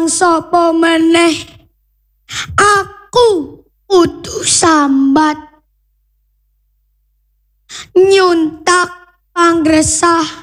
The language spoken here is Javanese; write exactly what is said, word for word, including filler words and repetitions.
Kang sapa meneh aku kudu sambat nyuntak pangresah